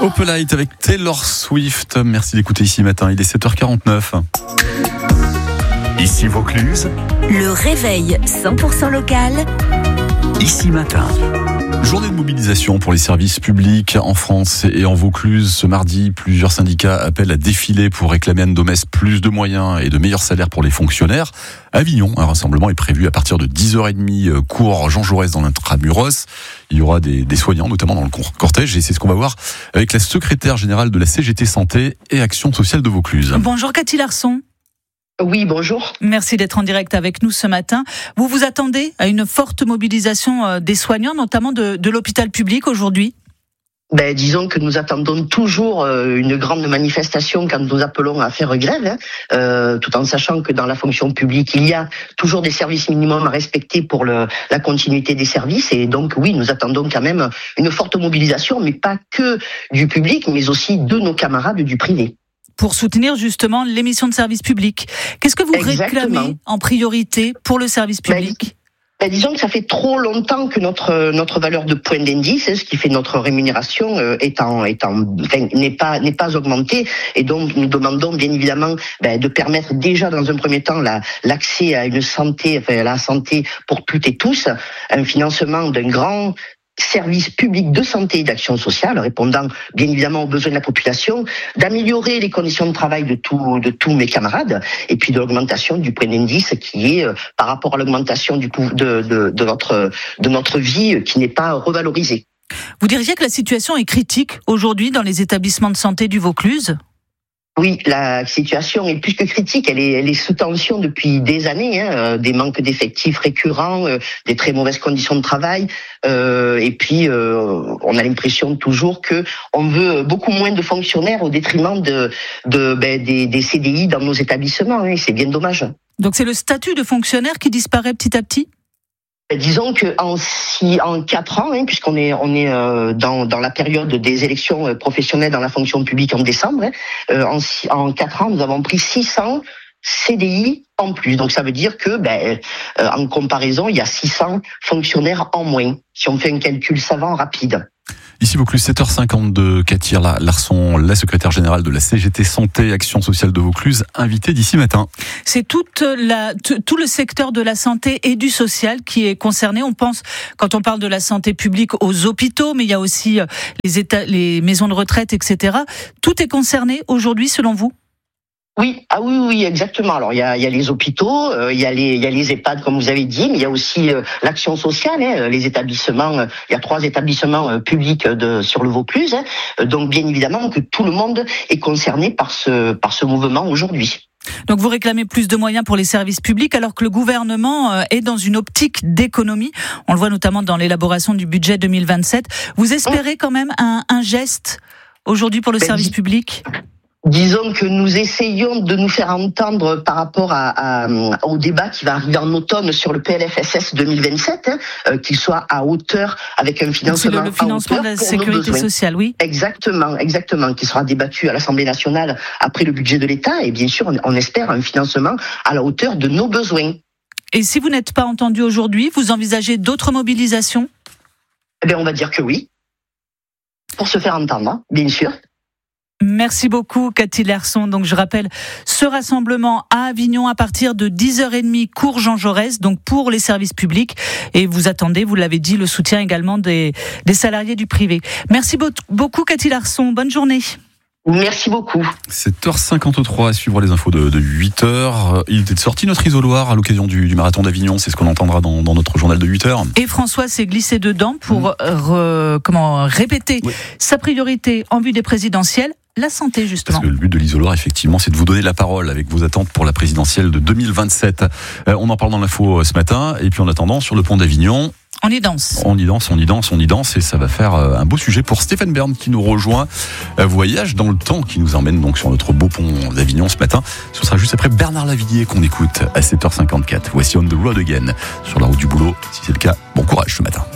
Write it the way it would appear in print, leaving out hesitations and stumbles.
Opelite avec Taylor Swift. Merci d'écouter Ici Matin, il est 7h49. Ici Vaucluse. Le réveil 100% local. Ici Matin. Journée de mobilisation pour les services publics en France et en Vaucluse. Ce mardi, plusieurs syndicats appellent à défiler pour réclamer à Ndomès plus de moyens et de meilleurs salaires pour les fonctionnaires. À Avignon, un rassemblement est prévu à partir de 10h30, cours Jean Jaurès dans l'Intramuros. Il y aura des soignants, notamment dans le cortège, et c'est ce qu'on va voir avec la secrétaire générale de la CGT Santé et Action Sociale de Vaucluse. Bonjour Cathy Larson. Oui, bonjour. Merci d'être en direct avec nous ce matin. Vous vous attendez à une forte mobilisation des soignants, notamment de l'hôpital public aujourd'hui ? Disons que nous attendons toujours une grande manifestation quand nous appelons à faire grève, tout en sachant que dans la fonction publique, il y a toujours des services minimums à respecter pour la continuité des services. Et donc, oui, nous attendons quand même une forte mobilisation, mais pas que du public, mais aussi de nos camarades du privé. Pour soutenir justement les missions de service public. Qu'est-ce que vous réclamez en priorité pour le service public ? Disons que ça fait trop longtemps que notre valeur de point d'indice, ce qui fait notre rémunération, n'est pas augmentée, et donc nous demandons bien évidemment de permettre déjà dans un premier temps l'accès à une santé, à la santé pour toutes et tous, un financement d'un grand service public de santé et d'action sociale, répondant bien évidemment aux besoins de la population, d'améliorer les conditions de travail de tous mes camarades, et puis de l'augmentation du point d'indice qui est par rapport à l'augmentation du coût de notre vie qui n'est pas revalorisée. Vous diriez que la situation est critique aujourd'hui dans les établissements de santé du Vaucluse ? Oui, la situation est plus que critique. Elle est sous tension depuis des années, des manques d'effectifs récurrents, des très mauvaises conditions de travail, et puis on a l'impression toujours que on veut beaucoup moins de fonctionnaires au détriment des CDI dans nos établissements. Et c'est bien dommage. Donc c'est le statut de fonctionnaire qui disparaît petit à petit ? Disons que en 4 ans, puisqu'on est dans la période des élections professionnelles dans la fonction publique en décembre, en 4 ans, nous avons pris 600 CDI en plus. Donc ça veut dire que, en comparaison, il y a 600 fonctionnaires en moins, si on fait un calcul savant rapide. Ici Vaucluse, 7h52, Cathy Larson, la secrétaire générale de la CGT Santé et Action Sociale de Vaucluse, invitée d'Ici Matin. C'est tout le secteur de la santé et du social qui est concerné. On pense, quand on parle de la santé publique, aux hôpitaux, mais il y a aussi les maisons de retraite, etc. Tout est concerné aujourd'hui, selon vous ? Oui, exactement. Alors il y a les hôpitaux, il y a les EHPAD comme vous avez dit, mais il y a aussi l'action sociale, les établissements. Il y a 3 établissements publics sur le Vaucluse, donc bien évidemment que tout le monde est concerné par ce mouvement aujourd'hui. Donc vous réclamez plus de moyens pour les services publics alors que le gouvernement est dans une optique d'économie. On le voit notamment dans l'élaboration du budget 2027. Vous espérez quand même un geste aujourd'hui pour le service public ? Disons que nous essayons de nous faire entendre par rapport au débat qui va arriver en automne sur le PLFSS 2027, qu'il soit à hauteur, avec un financement le financement de la sécurité sociale, oui. Exactement, qui sera débattu à l'Assemblée nationale après le budget de l'État, et bien sûr, on espère un financement à la hauteur de nos besoins. Et si vous n'êtes pas entendu aujourd'hui, vous envisagez d'autres mobilisations ? On va dire que oui, pour se faire entendre, bien sûr. Merci beaucoup Cathy Larson. Donc je rappelle ce rassemblement à Avignon à partir de 10h30 cours Jean Jaurès, donc pour les services publics, et vous attendez, vous l'avez dit, le soutien également des salariés du privé. Merci beaucoup Cathy Larson, bonne journée. Merci beaucoup. 7h53 à suivre les infos de 8h. Il était sorti notre isoloir à l'occasion du marathon d'Avignon, c'est ce qu'on entendra dans notre journal de 8h. Et François s'est glissé dedans pour répéter sa priorité en vue des présidentielles. La santé, justement. Parce que le but de l'isoloir, effectivement, c'est de vous donner la parole avec vos attentes pour la présidentielle de 2027. On en parle dans l'info ce matin. Et puis en attendant, sur le pont d'Avignon, on y danse. On y danse et ça va faire un beau sujet pour Stéphane Bern qui nous rejoint. Voyage dans le temps qui nous emmène donc sur notre beau pont d'Avignon ce matin. Ce sera juste après Bernard Lavilliers qu'on écoute à 7h54. Voici On the Road Again sur la route du boulot. Si c'est le cas, bon courage ce matin.